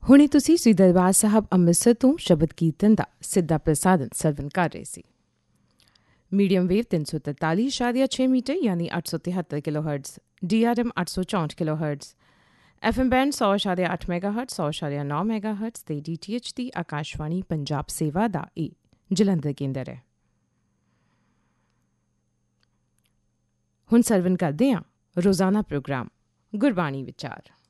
ਹੁਣੇ ਤੁਸੀਂ ਸ੍ਰੀ ਦਰਬਾਰ ਸਾਹਿਬ ਅੰਮ੍ਰਿਤਸਰ ਤੋਂ ਸ਼ਬਦ ਕੀਰਤਨ ਦਾ ਸਿੱਧਾ ਪ੍ਰਸਾਰਣ ਸਰਵਨ ਕਰ ਰਹੇ ਸੀ। ਮੀਡੀਅਮ ਵੇਵ 343.6 ਮੀਟਰ ਯਾਨੀ 873 kilohertz, DRM 864 kilohertz, FM band 100.8 ਮੈਗਾਹਰਟਜ਼, 100.9 ਮੈਗਾਹਰਟਜ਼ ਤੇ DTH ਦੀ ਆਕਾਸ਼ਵਾਣੀ ਪੰਜਾਬ ਸੇਵਾ ਦਾ ਇਹ ਜਲੰਧਰ ਕੇਂਦਰ ਹੈ। ਹੁਣ ਸਰਵਨ ਕਰਦੇ ਹਾਂ ਰੋਜ਼ਾਨਾ ਪ੍ਰੋਗਰਾਮ ਗੁਰਬਾਣੀ ਵਿਚਾਰ।